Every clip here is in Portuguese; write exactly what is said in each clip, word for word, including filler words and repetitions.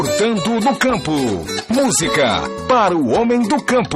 Portando no campo. Música para o homem do campo.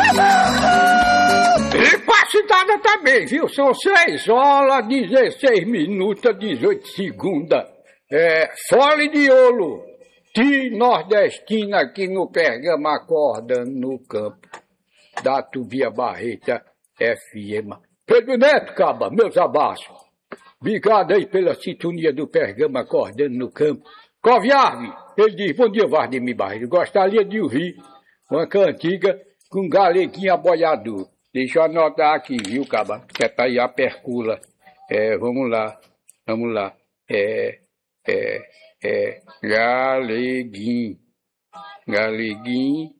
E pra cidade também, viu? São seis horas, dezesseis minutos, dezoito segundos. É, fole de ouro, de nordestina aqui no Pergamo, acordando no campo da Tubia Barreta F M. Pedro Neto, caba, meus abraços. Obrigado aí pela sintonia do Pergamo, acordando no campo. Coviarve, ele diz, bom dia, Vardemir Barreto. Gostaria de ouvir uma cantiga com galeguinho aboiador. Deixa eu anotar aqui, viu, caba? Que é pra ir a percula. É, vamos lá, vamos lá. É, é, é, galeguinho, galeguinho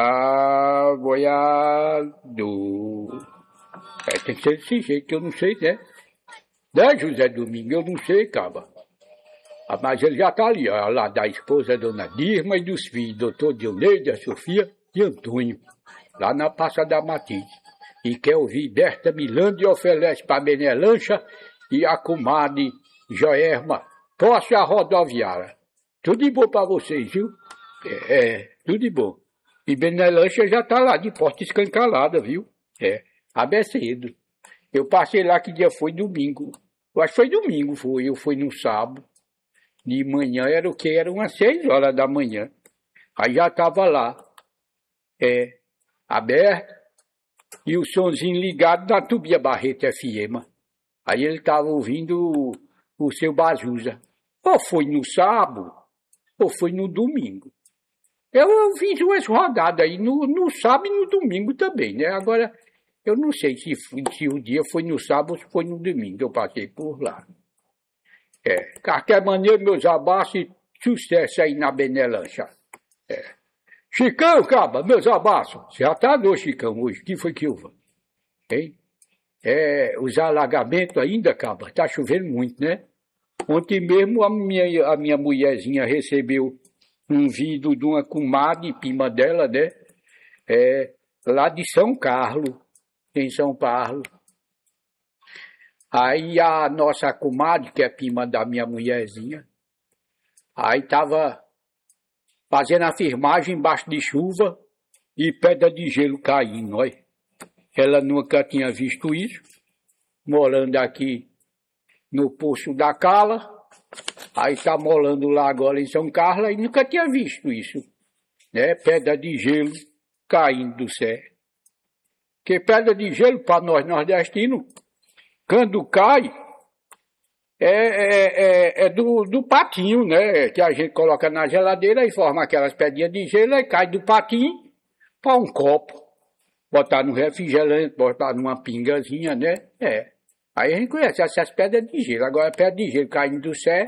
aboiador. É, tem que ser desse jeito, que eu não sei, né? Né, José Domingo? Eu não sei, caba. Ah, mas ele já tá ali, ó, lá da esposa, Dona Dirma, e dos filhos, doutor Dioneide, a Sofia e Antônio, lá na Praça da Matriz. E quer ouvir Berta Milando e oferece para Benelancha e a comadre Joerma, posse a rodoviária. Tudo de bom para vocês, viu? É, é, tudo de bom. E Benelancha já tá lá de porta escancalada, viu? É, abecedo. Eu passei lá, que dia foi? Domingo. Eu acho que foi domingo, foi. Eu fui no sábado. De manhã era o quê? Era umas seis horas da manhã. Aí já tava lá. É, aberto. E o somzinho ligado na Tubia Barreto F M. Aí ele tava ouvindo o, o seu Bazuza. Ou foi no sábado, ou foi no domingo. Eu, eu fiz umas rodadas aí no, no sábado e no domingo também, né? Agora, eu não sei se, se o dia foi no sábado ou se foi no domingo. Eu passei por lá. É, qualquer maneira, meus abraços e sucesso aí na Benelancha. É. Chicão, caba, meus abraços. Já tá no Chicão hoje. O que foi que eu vou? Hein? É, os alagamentos ainda, caba. Tá chovendo muito, né? Ontem mesmo a minha, a minha mulherzinha recebeu um vídeo de uma comadre, prima dela, né? É, lá de São Carlos, em São Paulo. Aí a nossa comadre, que é prima da minha mulherzinha, aí tava fazendo a firmagem embaixo de chuva e pedra de gelo caindo, olha. Ela nunca tinha visto isso, morando aqui no Poço da Cala, aí tá morando lá agora em São Carlos e nunca tinha visto isso, né? Pedra de gelo caindo do céu. Porque pedra de gelo, para nós nordestinos, quando cai, é, é, é, é do, do patinho, né? Que a gente coloca na geladeira e forma aquelas pedrinhas de gelo e cai do patinho para um copo. Botar no refrigerante, botar numa pingazinha, né? É. Aí a gente conhece essas pedras de gelo. Agora, pedra de gelo caindo do céu,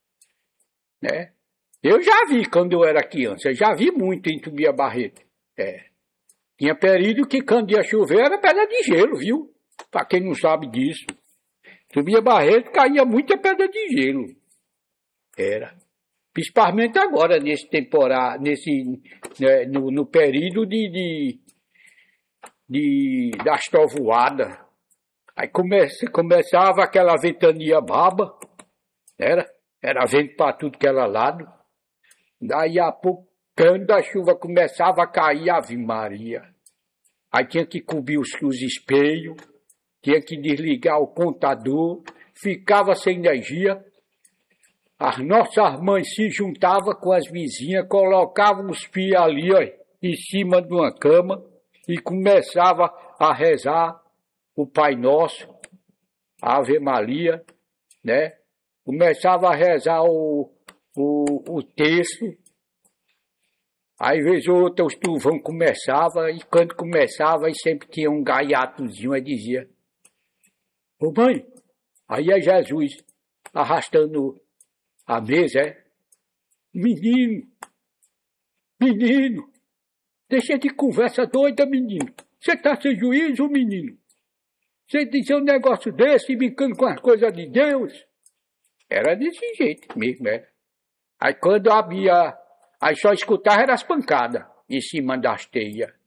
né? Eu já vi quando eu era criança, eu já vi muito em Tubia Barreto. É. Tinha período que quando ia chover era pedra de gelo, viu? Para quem não sabe disso. Tubia Barreto caía muita pedra de gelo. Era. Principalmente agora, nesse temporada, nesse, né, no, no período de, de, de, das trovoadas. Aí come, começava aquela ventania baba. Era. Era vento para tudo que era lado. Daí a pouco, quando a chuva começava a cair, Ave Maria. Aí tinha que cobrir os, os espelhos. Tinha que desligar o contador, ficava sem energia. As nossas mães se juntavam com as vizinhas, colocavam os pés ali, ó, em cima de uma cama e começava a rezar o Pai Nosso, a Ave Maria, né? Começava a rezar o, o, o texto. Aí, vez ou outra, os trovão começava, e quando começava, aí sempre tinha um gaiatozinho, aí dizia: ô mãe, aí é Jesus arrastando a mesa, é? Menino, menino, deixa de conversa doida, menino. Você tá sem juízo, menino? Você dizer um negócio desse, brincando com as coisas de Deus? Era desse jeito mesmo, era. Aí quando havia, aí só escutava era as pancadas em cima das teias.